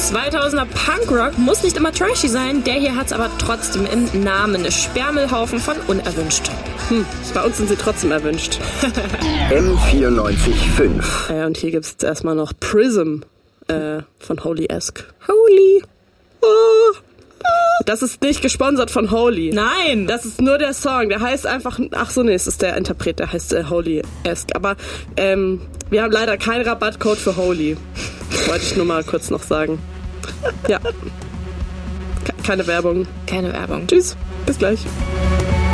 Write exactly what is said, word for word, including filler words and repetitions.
zweitausender Punkrock muss nicht immer trashy sein, der hier hat's aber trotzdem im Namen. Eine Sperrmüllhaufen von unerwünscht. Hm, bei uns sind sie trotzdem erwünscht. M vierundneunzig Komma fünf. Äh, und hier gibt's jetzt erstmal noch Prism äh, von Holy-esque. Holy. Oh. Das ist nicht gesponsert von Holy. Nein! Das ist nur der Song. Der heißt einfach... Ach so, nee, es ist der Interpret, der heißt äh, Holy-esque. Aber ähm, wir haben leider keinen Rabattcode für Holy. Wollte ich nur mal kurz noch sagen. Ja. Ke- keine Werbung. Keine Werbung. Tschüss. Bis gleich.